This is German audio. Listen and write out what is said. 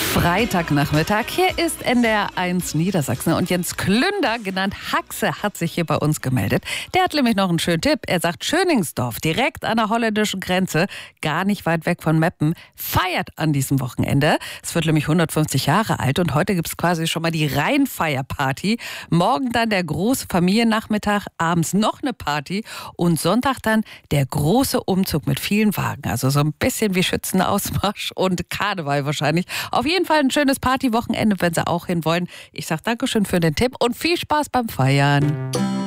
Freitagnachmittag. Hier ist NDR1 Niedersachsen und Jens Klünder, genannt Haxe, hat sich hier bei uns gemeldet. Der hat nämlich noch einen schönen Tipp. Er sagt, Schöningsdorf, direkt an der holländischen Grenze, gar nicht weit weg von Meppen, feiert an diesem Wochenende. Es wird nämlich 150 Jahre alt und heute gibt es quasi schon mal die Rheinfeierparty. Morgen dann der große Familiennachmittag, abends noch eine Party und Sonntag dann der große Umzug mit vielen Wagen. Also so ein bisschen wie Schützenausmarsch und Karneval wahrscheinlich. Auf jeden Fall ein schönes Partywochenende, wenn Sie auch hin wollen. Ich sage Dankeschön für den Tipp und viel Spaß beim Feiern.